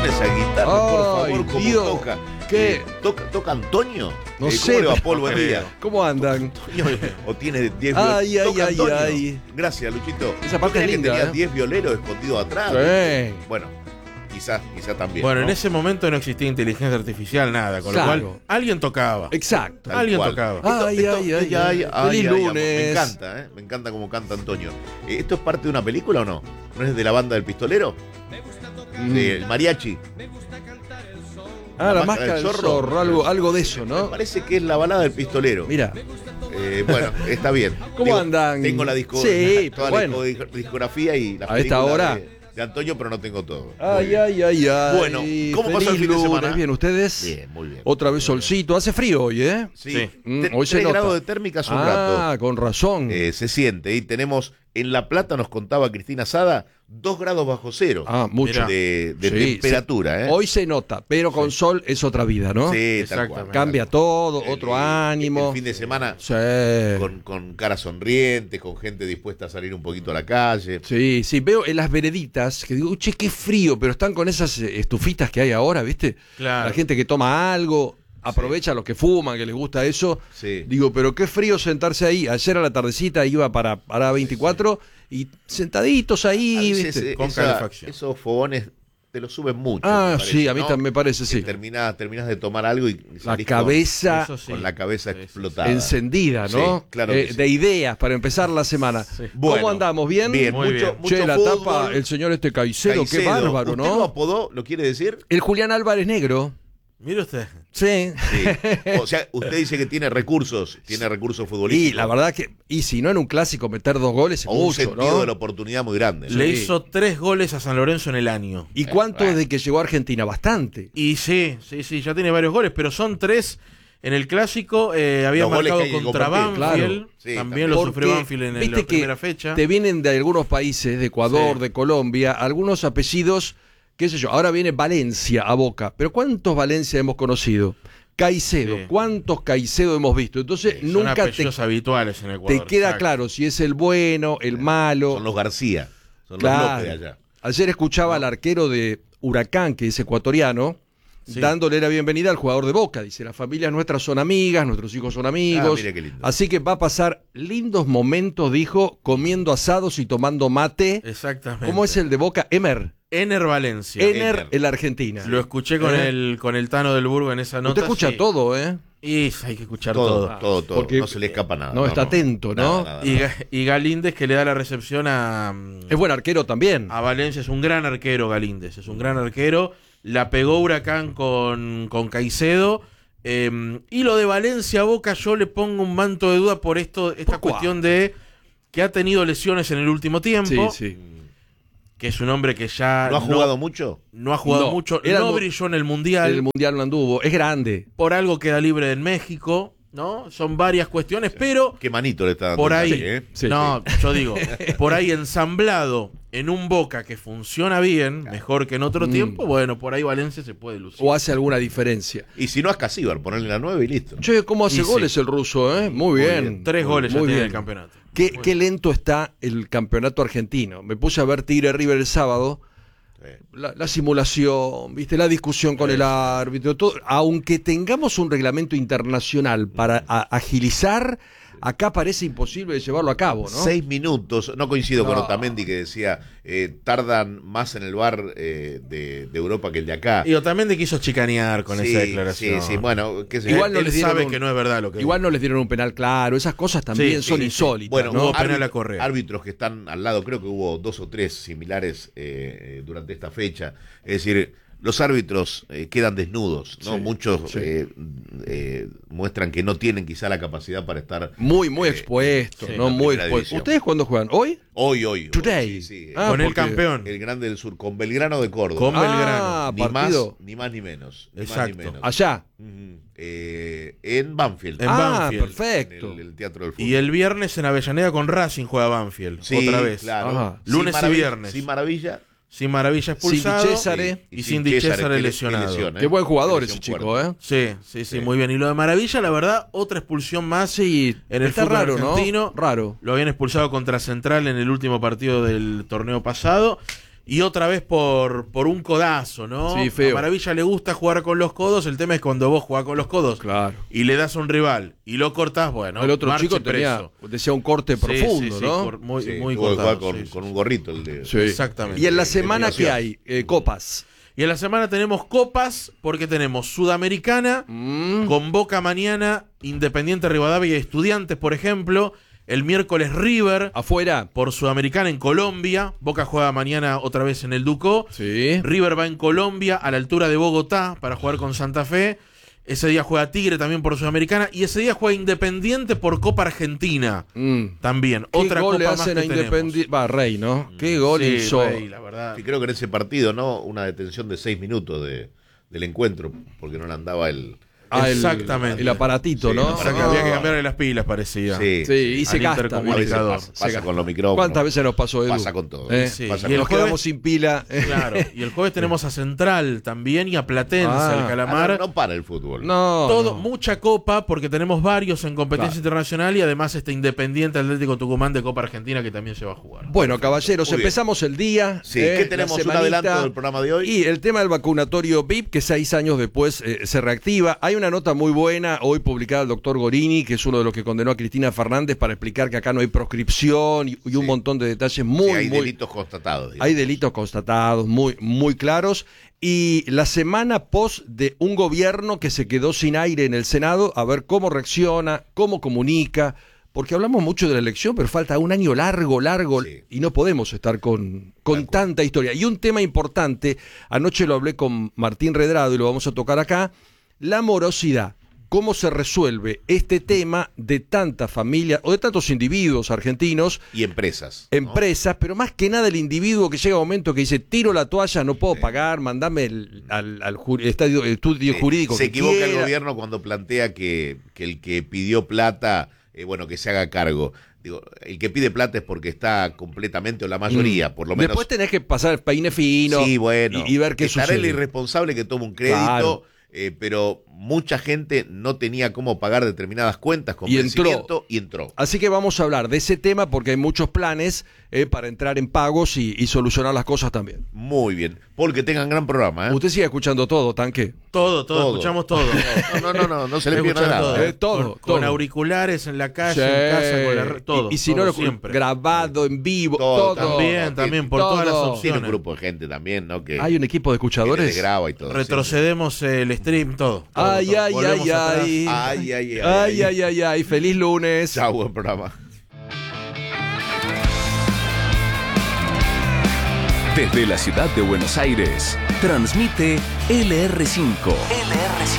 suena esa guitarra, por Ay, favor, como Dios. toca. ¿Qué? ¿Toca Antonio? No ¿Cómo sé, le va, pero- Paul? Buen día. ¿Cómo andan? Antonio, ¿o tiene 10 Ay, violeros? ay, ¿Toca ay, Antonio? ay. Gracias, Luchito. Esa parte Yo es creía linda, que tenía ¿eh? 10 violeros escondidos atrás. Sí. Bueno, quizá también. Bueno, ¿no? en ese momento no existía inteligencia artificial, nada, con Claro. lo cual alguien tocaba. Exacto. Tal alguien cual. tocaba. Ay, ay. Feliz Me lunes. encanta, ¿eh? Me encanta cómo canta Antonio. ¿Esto es parte de una película o no? ¿No es de la banda del pistolero? ¿El mariachi? Ah, la máscara del zorro, algo de eso, Me ¿no? parece que es la balada del pistolero. Mira, Bueno, está bien. ¿Cómo andan? Tengo Sí, toda bueno. la discografía y la A esta hora. de Antonio, pero no tengo todo. ay. Bueno, ¿cómo pasó el fin de semana? Bien, ¿ustedes? Bien, muy bien. Otra vez solcito. Hace frío hoy, ¿eh? Sí. Sí. Hoy se 3 nota. grados de térmica hace un Ah, rato. con razón. Se siente. Y tenemos en La Plata, nos contaba Cristina Sada, 2 grados bajo cero Mucho. Mirá. de Sí, temperatura. ¿eh? Hoy se nota, pero con sol es otra vida, ¿no? Sí, tal Exactamente. cual. Cambia todo, El- otro ánimo. El fin de semana Sí. con cara sonriente, con gente dispuesta a salir un poquito a la calle. Sí, veo en las vereditas que digo, che, qué frío, pero están con esas estufitas que hay ahora, ¿viste? Claro. La gente que toma algo, aprovecha los que fuman, que les gusta eso. Sí. Digo, pero qué frío sentarse ahí. Ayer a la tardecita iba para 24 y sentaditos A ahí, veces, ¿viste? Con calefacción. esos fogones te los suben mucho. Ah, me parece, sí, a mí ¿no? también me parece, sí. Que terminás de tomar algo y La salís cabeza Eso sí. con la cabeza Sí, sí, sí. explotada. encendida, ¿no? Sí, claro que sí. De ideas para empezar la semana. Bueno, ¿Cómo andamos? ¿Bien? Bien, Muy mucho, bien. mucho Che, la fútbol. tapa, el señor Caicedo, qué Caicedo. bárbaro, ¿Usted ¿no? lo apodó? ¿Lo quiere decir? El Julián Álvarez Negro. Mire usted. Sí. Sí. O sea, usted dice que tiene recursos futbolísticos. Y la verdad que, y si no en un clásico meter 2 goles es o un mucho, sentido ¿no? de la oportunidad muy grande. Le hizo 3 goles a San Lorenzo en el año. ¿Y cuánto bueno. desde que llegó a Argentina? Bastante. Y sí, ya tiene varios goles, pero son 3 en el clásico. Había Los goles marcado que hay que contra convertir, Banfield. claro. Sí, también lo Porque, sufrió Banfield en viste la que primera fecha. te vienen de algunos países, de Ecuador, Sí. de Colombia, algunos apellidos, qué sé yo. Ahora viene Valencia a Boca. Pero ¿cuántos Valencia hemos conocido? Caicedo, Sí. ¿cuántos Caicedo hemos visto? Entonces Son nunca apellidos habituales en Ecuador. te queda exacto. claro si es el bueno, el malo. Son los García. Son los Claro. López de allá. Ayer escuchaba al arquero de Huracán, que es ecuatoriano, Sí. dándole la bienvenida al jugador de Boca. Dice, las familias nuestras son amigas, nuestros hijos son amigos. mire qué lindo. Así que va a pasar lindos momentos, dijo, comiendo asados y tomando mate. Exactamente. ¿Cómo es el de Boca? Emer. Ener Valencia. Ener en la Argentina. Lo escuché con el Tano del Burgo en esa nota. Usted escucha sí. todo, ¿eh? Y hay que escuchar Todo. todo. Porque No se le escapa nada. no, está atento, ¿no? Nada. Y Galíndez, que le da la recepción Es buen arquero también. a Valencia, es un gran arquero Galíndez, es un gran arquero. La pegó Huracán con Caicedo. Y lo de Valencia Boca, yo le pongo un manto de duda por esta ¿Por cuestión de que ha tenido lesiones en el último tiempo. Sí. Que es un hombre que ya ¿No ha jugado mucho? no ha jugado No, mucho, era no algo- brilló en el Mundial. El Mundial no anduvo. Es grande. Por algo queda libre en México, ¿no? Son varias cuestiones, pero Qué manito le está dando. por ahí, Sí, ¿eh? Sí, no, yo digo, por ahí ensamblado en un Boca que funciona bien, mejor que en otro tiempo, bueno, por ahí Valencia se puede lucir. O hace alguna diferencia. Y si no es Casíbar, ponerle la 9 y listo. Che, ¿cómo hace Y goles sí. el ruso, eh? Muy bien. bien. 3 goles ya muy tiene bien. el campeonato. Qué lento está el campeonato argentino. Me puse a ver Tigre River el sábado. La simulación, ¿viste? La discusión con el árbitro, todo. Aunque tengamos un reglamento internacional para agilizar, acá parece imposible de llevarlo a cabo, ¿no? 6 minutos. No coincido con No. Otamendi que decía tardan más en el bar de Europa que el de acá. Y Otamendi quiso chicanear con Sí, esa declaración. Sí, bueno, qué sé Igual yo. no Él les dieron sabe un- que no es verdad lo que Igual dijo. no les dieron un penal claro, esas cosas también Sí, son sí, insólitas. Bueno, ¿no? hubo penal árbitros- a Correa. árbitros que están al lado, creo que hubo 2 o 3 similares durante esta fecha. Es decir, los árbitros quedan desnudos, ¿no? Sí, Muchos sí. muestran que no tienen quizá la capacidad para estar Muy expuesto, sí, ¿no? la Muy primera expuesto. división. ¿Ustedes cuándo juegan? ¿Hoy? hoy. Today. Sí, Ah, con el porque- campeón. el grande del sur, con Belgrano de Córdoba. Con Belgrano. Ah, ni más, partido. ni más ni menos. Ni más Exacto. ni menos. Allá. Ujú. En Banfield. En Banfield. Perfecto. En el Teatro del Fútbol. Y el viernes en Avellaneda con Racing juega Banfield. Sí, otra vez. claro. Ajá. Lunes y viernes. Sin maravilla. Sin Maravilla expulsado. Sin Di Césare. Y sin Di Césare lesionado. Qué buen jugador Qué ese lesión chico, fuerte. ¿eh? Sí, muy bien. Y lo de Maravilla, la verdad, otra expulsión más Sí, en el está fútbol raro, argentino. ¿no? Raro. Lo habían expulsado contra Central en el último partido del torneo pasado. y otra vez por un codazo, ¿no? Sí, feo. A Maravilla le gusta jugar con los codos, el tema es cuando vos jugás con los codos Claro. y le das a un rival y lo cortás, bueno, El otro marche chico preso. decía un corte profundo, ¿no? Muy, Sí, muy tuvo que jugar cortado. con, sí, con sí. un gorrito. El de, Sí. Exactamente. Y en la semana, ¿qué Eliminación. hay? Copas. Y en la semana tenemos copas, porque tenemos Sudamericana, con Boca mañana, Independiente Rivadavia y Estudiantes, por ejemplo. El miércoles River, Afuera. por Sudamericana en Colombia. Boca juega mañana otra vez en el Ducó. Sí. River va en Colombia, a la altura de Bogotá, para jugar con Santa Fe. Ese día juega Tigre también por Sudamericana. Y ese día juega Independiente por Copa Argentina. También. ¿Qué Otra gol le copa más hacen a que tenemos. Independiente? Va, Rey, ¿no? ¿Qué gol Sí, hizo? Rey, la verdad. Y creo que en ese partido, ¿no? Una detención de 6 minutos del encuentro, porque no le andaba el... Exactamente. El aparatito, Sí, ¿no? el Para que había que cambiarle las pilas, parecía. Sí, Sí, y se Al gasta. A veces intercomunicador. pasa con los micrófonos. ¿Cuántas veces nos pasó, Edu? Pasa con todo. Sí. Pasa Y con el Nos jueves- quedamos sin pila. Claro. Y el jueves tenemos a Central también y a Platense, Ah. el Calamar. No para el fútbol. No. Todo, no. mucha copa, porque tenemos varios en competencia internacional y además este Independiente Atlético Tucumán de Copa Argentina que también se va a jugar. Bueno, caballeros, Muy bien. empezamos el día. Sí, ¿qué la tenemos? Un semanita. adelanto del programa de hoy. Y el tema del vacunatorio VIP, que 6 años después se reactiva. Hay una nota muy buena hoy publicada del doctor Gorini, que es uno de los que condenó a Cristina Fernández, para explicar que acá no hay proscripción y un Sí. montón de detalles Sí, muy, hay muy... delitos constatados. digamos. Hay delitos constatados, muy, muy claros. Y la semana post de un gobierno que se quedó sin aire en el Senado, a ver cómo reacciona, cómo comunica, porque hablamos mucho de la elección, pero falta un año largo, Sí. y no podemos estar con tanta historia. Y un tema importante, anoche lo hablé con Martín Redrado y lo vamos a tocar acá, la morosidad. ¿Cómo se resuelve este tema de tantas familias o de tantos individuos argentinos? Y empresas. ¿no? Empresas, pero más que nada el individuo que llega a un momento que dice, tiro la toalla, no puedo pagar, mandame al estudio Sí. jurídico Se que equivoca el quiera. gobierno cuando plantea que el que pidió plata, que se haga cargo. Digo, el que pide plata es porque está completamente, o la mayoría, por lo menos. Después tenés que pasar el peine fino Sí, bueno. y ver qué estará sucede. el irresponsable que toma un crédito, Claro. pero mucha gente no tenía cómo pagar determinadas cuentas con Y entró. vencimiento y entró. Así que vamos a hablar de ese tema porque hay muchos planes para entrar en pagos y solucionar las cosas también. Muy bien. Paul, que tengan gran programa. Usted sigue escuchando todo, Tanque. Todo, escuchamos todo. No se le pierde Escuchamos nada. todo. Con todo. auriculares en la calle, Sí. en casa, con todo. Y si todo no, siempre. grabado en vivo, Todo, todo. También, por todo. todas las Tiene opciones. un grupo de gente también, ¿no? Que, Hay un equipo de que escuchadores. les graba y todo. Retrocedemos el stream, todo. Ay, todo. ay, Volvemos ay, atrás. ay. Ay. Feliz lunes. Chau, buen programa. Desde la ciudad de Buenos Aires, transmite LR5.